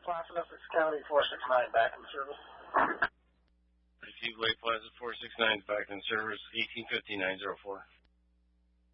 Plaza, Essex County, 469 back in service. Receive Lake Plaza 469 back in service, 185904.